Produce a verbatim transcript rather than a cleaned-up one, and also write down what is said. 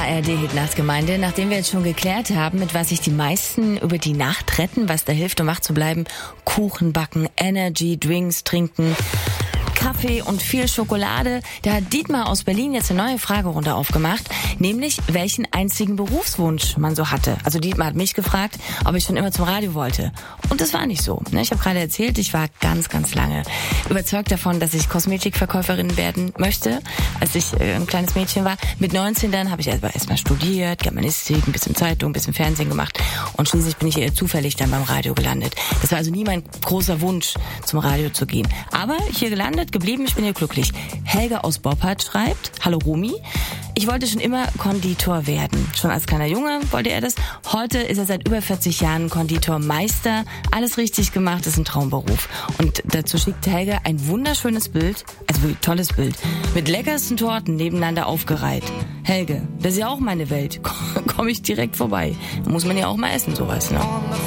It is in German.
R D-Hit-Nachtgemeinde. Nachdem wir jetzt schon geklärt haben, mit was sich die meisten über die Nacht retten, was da hilft, um wach zu bleiben, Kuchen backen, Energy, Drinks trinken, Kaffee und viel Schokolade, da hat Dietmar aus Berlin jetzt eine neue Fragerunde aufgemacht, nämlich welchen einzigen Berufswunsch man so hatte. Also Dietmar hat mich gefragt, ob ich schon immer zum Radio wollte. Und das war nicht so. Ich habe gerade erzählt, ich war ganz, ganz lange überzeugt davon, dass ich Kosmetikverkäuferin werden möchte, als ich ein kleines Mädchen war. Mit neunzehn dann habe ich erst mal studiert, Germanistik, ein bisschen Zeitung, ein bisschen Fernsehen gemacht und schließlich bin ich eher zufällig dann beim Radio gelandet. Das war also nie mein großer Wunsch, zum Radio zu gehen. Aber hier gelandet, geblieben, ich bin hier glücklich. Helga aus Boppard schreibt, hallo Romy, ich wollte schon immer Konditor werden. Schon als kleiner Junge wollte er das. Heute ist er seit über vierzig Jahren Konditormeister. Alles richtig gemacht, ist ein Traumberuf. Und dazu schickt Helga ein wunderschönes Bild, also wirklich tolles Bild, mit leckersten Torten nebeneinander aufgereiht. Helge, das ist ja auch meine Welt. Komme ich direkt vorbei. Da muss man ja auch mal essen, sowas, ne?